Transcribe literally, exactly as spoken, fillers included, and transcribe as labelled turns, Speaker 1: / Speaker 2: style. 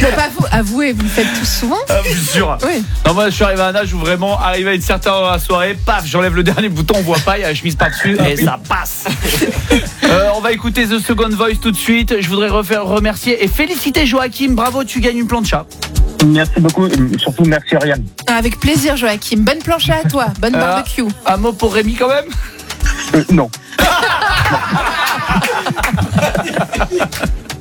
Speaker 1: Mais pas vous, avouez, vous le faites tous souvent.
Speaker 2: Ah, bien sûr.
Speaker 1: Oui.
Speaker 2: Non, moi je suis arrivé à un âge où vraiment, arrivé à une certaine heure de la soirée, paf, j'enlève le dernier bouton, on voit pas, il y a la chemise par-dessus et ça passe. euh, on va écouter The Second Voice tout de suite. Je voudrais refaire remercier et féliciter Joachim. Bravo, tu gagnes une plancha.
Speaker 3: Merci beaucoup, surtout merci Ryan.
Speaker 1: Avec plaisir, Joachim. Bonne plancha à toi. Bonne
Speaker 2: Euh,
Speaker 1: barbecue.
Speaker 2: Un mot pour Rémi quand même.
Speaker 3: Euh, non.